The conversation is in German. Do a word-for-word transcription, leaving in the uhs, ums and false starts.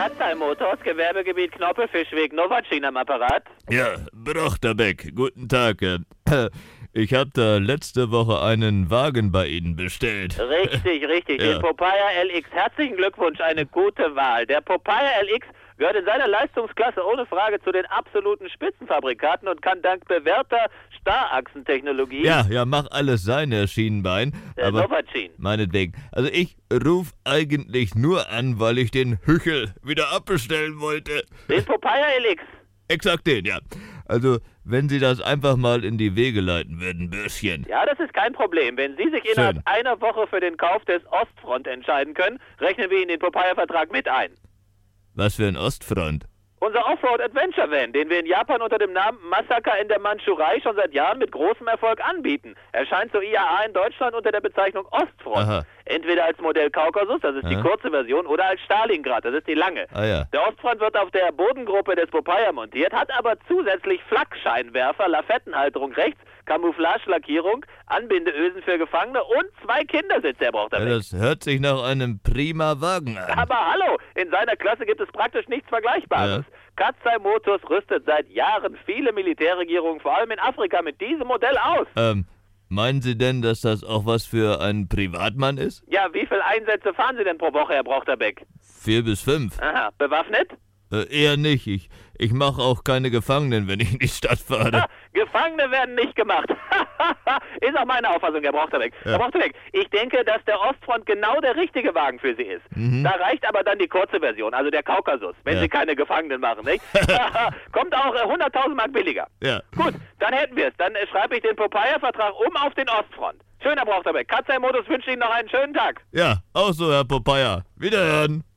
Katzai Motors, Gewerbegebiet Knoppelfischweg, Novacin am Apparat. Ja, Brochterbeck, guten Tag. äh, Ich habe da letzte Woche einen Wagen bei Ihnen bestellt. Richtig, richtig, Ja. den Popeye L X. Herzlichen Glückwunsch, eine gute Wahl. Der Popeye L X gehört in seiner Leistungsklasse ohne Frage zu den absoluten Spitzenfabrikaten und kann dank bewährter Starrachsentechnologie, Ja, ja, mach alles sein, Herr Schienenbein. der Aber Novacin. meinetwegen. Also ich ruf eigentlich nur an, weil ich den Hüchel wieder abbestellen wollte. Den Popeye L X. Exakt den, ja. Also, wenn Sie das einfach mal in die Wege leiten würden, Bürschchen. Ja, das ist kein Problem. Wenn Sie sich innerhalb Schön. einer Woche für den Kauf des Ostfront entscheiden können, rechnen wir Ihnen den Popeye-Vertrag mit ein. Was für ein Ostfront. Unser Offroad-Adventure-Van, den wir in Japan unter dem Namen Massaker in der Mandschurei schon seit Jahren mit großem Erfolg anbieten, erscheint zur I A A in Deutschland unter der Bezeichnung Ostfront. Aha. Entweder als Modell Kaukasus, das ist die Aha. kurze Version, oder als Stalingrad, das ist die lange. Ah ja. Der Ostfront wird auf der Bodengruppe des Popeye montiert, hat aber zusätzlich Flakscheinwerfer, Lafettenhalterung rechts, Camouflage-Lackierung, Anbindeösen für Gefangene und zwei Kindersitze, er braucht ja. damit. Das hört sich nach einem prima Wagen an. Aber hallo, in seiner Klasse gibt es praktisch nichts Vergleichbares. Katzai Motors rüstet seit Jahren viele Militärregierungen, vor allem in Afrika, mit diesem Modell aus. Ähm, meinen Sie denn, dass das auch was für einen Privatmann ist? Ja, wie viele Einsätze fahren Sie denn pro Woche, Herr Brochterbeck? Vier bis fünf? Aha, bewaffnet? Äh, eher nicht. Ich, ich mache auch keine Gefangenen, wenn ich in die Stadt fahre. Ha, Gefangene werden nicht gemacht. Ist auch meine Auffassung, Herr Brochterbeck. Ja. Herr Brochterbeck, ich denke, dass der Ostfront genau der richtige Wagen für Sie ist. Mhm. Da reicht aber dann die kurze Version, also der Kaukasus, wenn Ja. Sie keine Gefangenen machen, nicht? Kommt auch äh, hunderttausend Mark billiger. Ja. Gut, dann hätten wir es. Dann äh, schreibe ich den Popeye-Vertrag um auf den Ostfront. Schöner Brochterbeck. Katzai Motors wünscht Ihnen noch einen schönen Tag. Ja, auch so, Herr Popeye. Wiederhören.